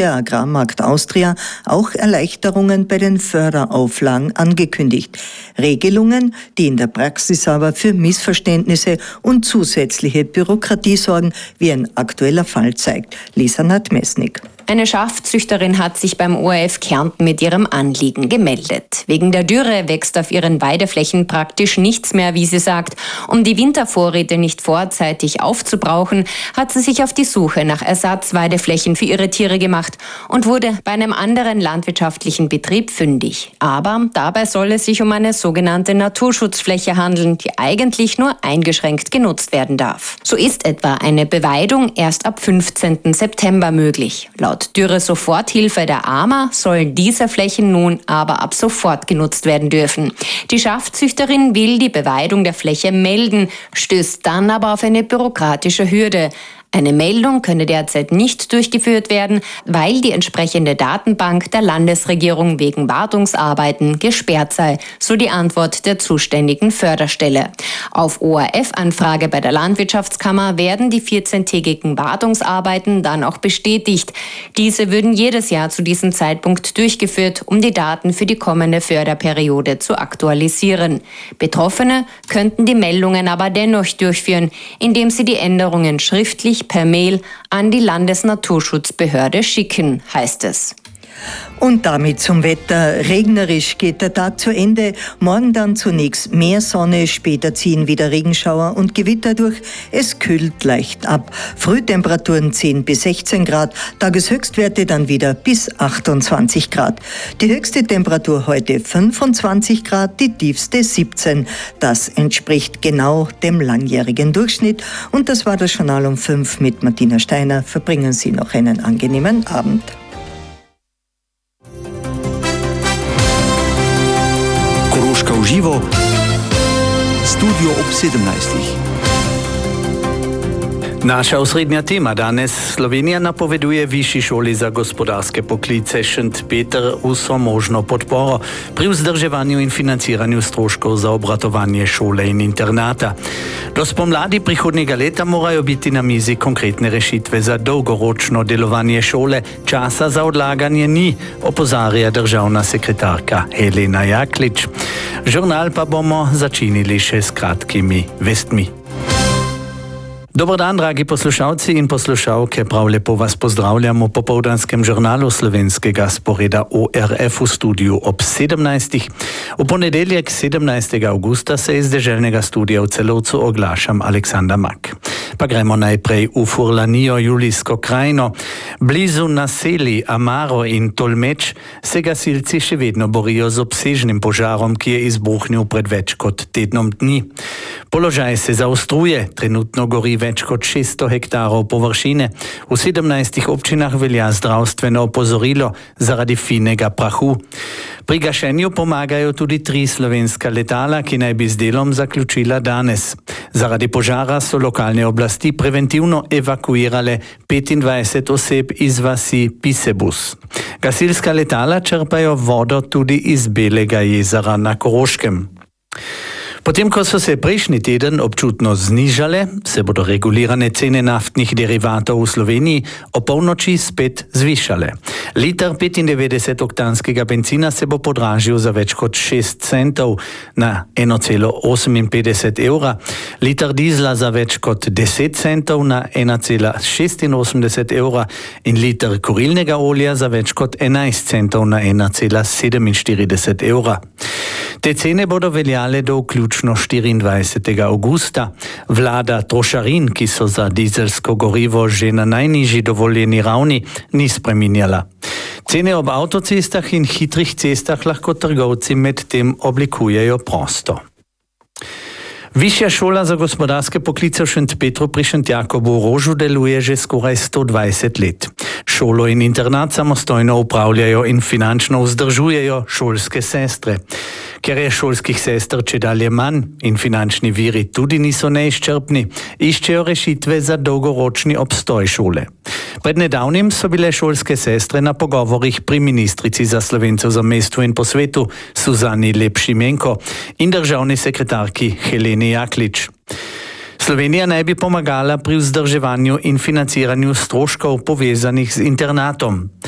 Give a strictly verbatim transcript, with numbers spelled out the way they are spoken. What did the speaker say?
der Agrarmarkt Austria auch Erleichterungen bei den Förderauflagen angekündigt. Regelungen, die in der Praxis aber für Missverständnisse und zusätzliche Bürokratie sorgen, wie ein aktueller Fall zeigt. Lisa Nadmesnik. Eine Schafzüchterin hat sich beim O R F Kärnten mit ihrem Anliegen gemeldet. Wegen der Dürre wächst auf ihren Weideflächen praktisch nichts mehr, wie sie sagt. Um die Wintervorräte nicht vorzeitig aufzubrauchen, hat sie sich auf die Suche nach Ersatzweideflächen für ihre Tiere gemacht und wurde bei einem anderen landwirtschaftlichen Betrieb fündig. Aber dabei soll es sich um eine sogenannte Naturschutzfläche handeln, die eigentlich nur eingeschränkt genutzt werden darf. So ist etwa eine Beweidung erst ab fünfzehnten September möglich. Laut Dürre-Soforthilfe der A M A sollen diese Flächen nun aber ab sofort genutzt werden dürfen. Die Schafzüchterin will die Beweidung der Fläche melden, stößt dann aber auf eine bürokratische Hürde. Eine Meldung könne derzeit nicht durchgeführt werden, weil die entsprechende Datenbank der Landesregierung wegen Wartungsarbeiten gesperrt sei, so die Antwort der zuständigen Förderstelle. Auf O R F-Anfrage bei der Landwirtschaftskammer werden die vierzehntägigen Wartungsarbeiten dann auch bestätigt. Diese würden jedes Jahr zu diesem Zeitpunkt durchgeführt, um die Daten für die kommende Förderperiode zu aktualisieren. Betroffene könnten die Meldungen aber dennoch durchführen, indem sie die Änderungen schriftlich per Mail an die Landesnaturschutzbehörde schicken, heißt es. Und damit zum Wetter. Regnerisch geht der Tag zu Ende. Morgen dann zunächst mehr Sonne, später ziehen wieder Regenschauer und Gewitter durch. Es kühlt leicht ab. Frühtemperaturen zehn bis sechzehn Grad, Tageshöchstwerte dann wieder bis achtundzwanzig Grad. Die höchste Temperatur heute fünfundzwanzig Grad, die tiefste siebzehn. Das entspricht genau dem langjährigen Durchschnitt. Und das war das Journal um fünf mit Martina Steiner. Verbringen Sie noch einen angenehmen Abend. Koroška v živo, studio ob sedemnajstih. Naša osrednja tema danes. Slovenija napoveduje Višji šoli za gospodarske poklice Šentpeter vso možno podporo pri vzdrževanju in financiranju stroškov za obratovanje šole in internata. Do spomladi prihodnjega leta morajo biti na mizi konkretne rešitve za dolgoročno delovanje šole. Časa za odlaganje ni, opozarja državna sekretarka Helena Jaklič. Žurnal pa bomo začinili še s kratkimi vestmi. Dobar dan, dragi poslušalci in poslušalke, prav lepo vas pozdravljamo v popoldanskem žurnalu slovenskega sporeda O R F v studiu ob sedemnajstih. V ponedeljek sedemnajstega avgusta se iz deželnega studia v Celovcu oglašam Aleksandar Mak. Pa gremo najprej v Furlanijo, Julijsko krajino. Blizu naselij Amaro in Tolmeč se gasilci še vedno borijo z obsežnim požarom, ki je izbruhnil pred več kot tednom dni. Položaj se zaostruje, trenutno gori več kot šeststo hektarov površine. V sedemnajstih občinah velja zdravstveno opozorilo zaradi finega prahu. Pri gašenju pomagajo tudi tri slovenska letala, ki naj bi z delom zaključila danes. Zaradi požara so lokalne oblasti preventivno evakuirale petindvajset oseb iz vasi Pisebus. Gasilska letala črpajo vodo tudi iz Belega jezera na Koroškem. Potem, ko so se prejšnji teden občutno znižale, se bodo regulirane cene naftnih derivatov v Sloveniji o polnoči spet zvišale. Liter petindevetdesetoktanskega bencina se bo podražil za več kot šest centov na ena cela oseminpetdeset evra, liter dizla za več kot deset centov na ena cela šestinosemdeset evra in liter kurilnega olja za več kot enajst centov na ena cela sedeminštirideset evra. Te cene bodo veljale do vključno štiriindvajsetega avgusta. Vlada trošarin, ki so za dizelsko gorivo že na najnižji dovoljeni ravni, ni spreminjala. Cene ob avtocestah in hitrih cestah lahko trgovci med tem oblikujejo prosto. Višja šola za gospodarske poklice v Šentpetru pri Šentjakobu v Rožu deluje že skoraj sto dvajset let. Šolo in internat samostojno upravljajo in finančno vzdržujejo šolske sestre. Ker je šolskih sester čedalje manj in finančni viri tudi niso neizčrpni, iščejo rešitve za dolgoročni obstoj šole. Pred nedavnim so bile šolske sestre na pogovorih pri ministrici za Slovence v zamejstvu in po svetu Suzani Lep-Šimenko in državni sekretarki Heleni Jaklič. Slovenija naj bi pomagala pri vzdrževanju in financiranju stroškov povezanih z internatom.